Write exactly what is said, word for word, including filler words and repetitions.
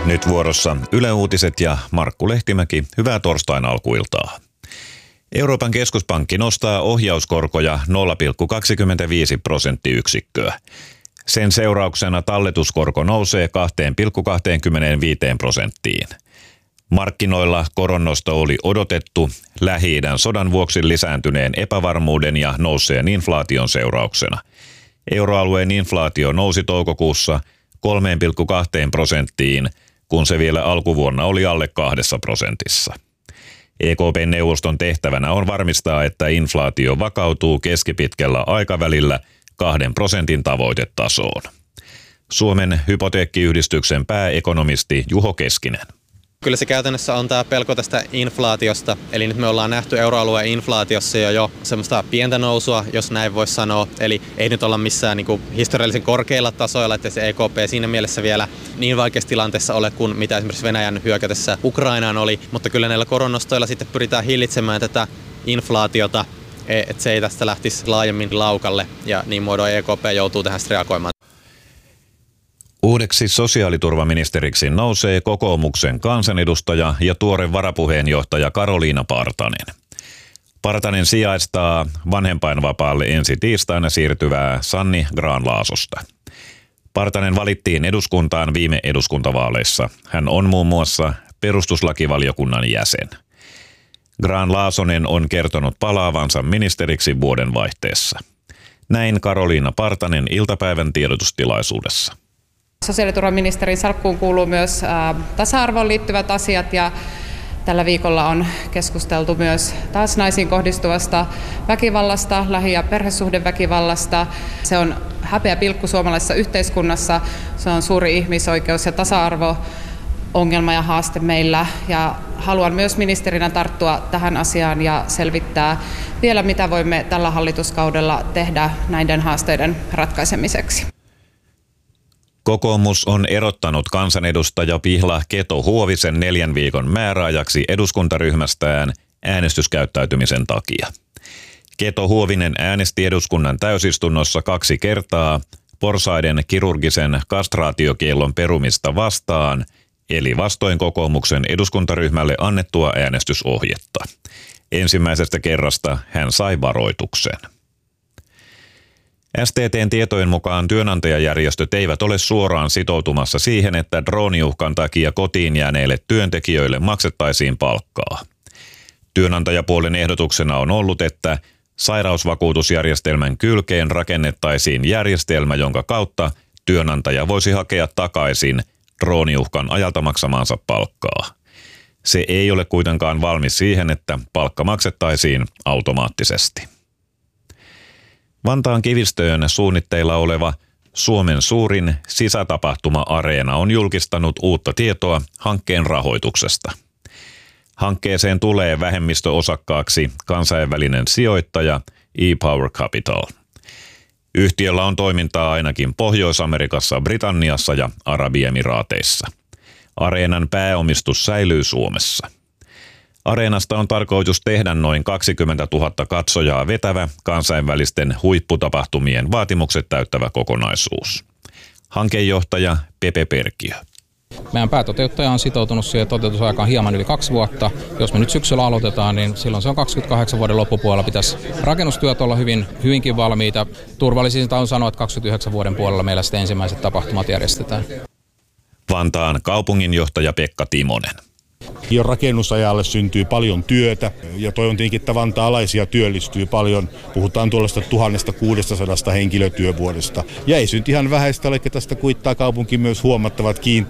Nyt vuorossa Yle Uutiset ja Markku Lehtimäki. Hyvää torstain alkuiltaa. Euroopan keskuspankki nostaa ohjauskorkoja nolla pilkku kaksikymmentäviisi prosenttiyksikköä. Sen seurauksena talletuskorko nousee kaksi pilkku kaksikymmentäviisi prosenttiin. Markkinoilla koronnosto oli odotettu Lähi-idän sodan vuoksi lisääntyneen epävarmuuden ja nousseen inflaation seurauksena. Euroalueen inflaatio nousi toukokuussa kolme pilkku kaksi prosenttiin, kun se vielä alkuvuonna oli alle kahdessa prosentissa. E K P-neuvoston tehtävänä on varmistaa, että inflaatio vakautuu keskipitkällä aikavälillä kahden prosentin tavoitetasoon. Suomen hypoteekkiyhdistyksen pääekonomisti Juho Keskinen. Kyllä se käytännössä on tämä pelko tästä inflaatiosta, eli nyt me ollaan nähty euroalueen inflaatiossa jo, jo semmoista pientä nousua, jos näin voisi sanoa, eli ei nyt olla missään niin kuin historiallisen korkeilla tasoilla, että se E K P siinä mielessä vielä niin vaikeassa tilanteessa ole kuin mitä esimerkiksi Venäjän hyökätessä Ukrainaan oli, mutta kyllä näillä koronnostoilla sitten pyritään hillitsemään tätä inflaatiota, että se ei tästä lähtisi laajemmin laukalle ja niin muodoin E K P joutuu tähän reagoimaan. Uudeksi sosiaaliturvaministeriksi nousee kokoomuksen kansanedustaja ja tuore varapuheenjohtaja Karoliina Partanen. Partanen sijaistaa vanhempainvapaalle ensi tiistaina siirtyvää Sanni Grahn-Laasosta. Partanen valittiin eduskuntaan viime eduskuntavaaleissa. Hän on muun muassa perustuslakivaliokunnan jäsen. Grahn-Laasonen on kertonut palaavansa ministeriksi vuodenvaihteessa. Näin Karoliina Partanen iltapäivän tiedotustilaisuudessa. Sosiaaliturvaministerin salkkuun kuuluu myös ä, tasa-arvoon liittyvät asiat ja tällä viikolla on keskusteltu myös taas naisiin kohdistuvasta väkivallasta, lähi- ja perhesuhdeväkivallasta. Se on häpeä pilkku suomalaisessa yhteiskunnassa, se on suuri ihmisoikeus- ja tasa-arvo-ongelma ja haaste meillä ja haluan myös ministerinä tarttua tähän asiaan ja selvittää vielä mitä voimme tällä hallituskaudella tehdä näiden haasteiden ratkaisemiseksi. Kokoomus on erottanut kansanedustaja Pihla Keto-Huovisen neljän viikon määräajaksi eduskuntaryhmästään äänestyskäyttäytymisen takia. Keto-Huovinen äänesti eduskunnan täysistunnossa kaksi kertaa porsaiden kirurgisen kastraatiokiellon perumista vastaan, eli vastoin kokoomuksen eduskuntaryhmälle annettua äänestysohjetta. Ensimmäisestä kerrasta hän sai varoituksen. S T T:n tietojen mukaan työnantajajärjestöt eivät ole suoraan sitoutumassa siihen, että drooniuhkan takia kotiin jääneille työntekijöille maksettaisiin palkkaa. Työnantajapuolen ehdotuksena on ollut, että sairausvakuutusjärjestelmän kylkeen rakennettaisiin järjestelmä, jonka kautta työnantaja voisi hakea takaisin drooniuhkan ajalta maksamaansa palkkaa. Se ei ole kuitenkaan valmis siihen, että palkka maksettaisiin automaattisesti. Vantaan Kivistöön suunnitteilla oleva Suomen suurin sisätapahtuma-areena on julkistanut uutta tietoa hankkeen rahoituksesta. Hankkeeseen tulee vähemmistöosakkaaksi kansainvälinen sijoittaja ePower Capital. Yhtiöllä on toimintaa ainakin Pohjois-Amerikassa, Britanniassa ja Arabiemiraateissa. Areenan pääomistus säilyy Suomessa. Areenasta on tarkoitus tehdä noin kaksikymmentätuhatta katsojaa vetävä kansainvälisten huipputapahtumien vaatimukset täyttävä kokonaisuus. Hankejohtaja Pepe Perkiö. Meidän päätoteuttaja on sitoutunut siihen toteutusaikaan hieman yli kaksi vuotta. Jos me nyt syksyllä aloitetaan, niin silloin se on kaksikymmentäkahdeksan vuoden loppupuolella. Pitäisi rakennustyöt olla hyvin, hyvinkin valmiita. Turvallisinta on sanoa, että kaksikymmentäyhdeksän vuoden puolella meillä sitten ensimmäiset tapahtumat järjestetään. Vantaan kaupunginjohtaja Pekka Timonen. Jo rakennusajalle syntyy paljon työtä ja toivon tietenkin, että vantaalaisia työllistyy paljon. Puhutaan tuollaista tuhatkuusisataa henkilötyövuodesta. Ja ei synty ihan vähäistä, eli tästä kuittaa kaupunki myös huomattavat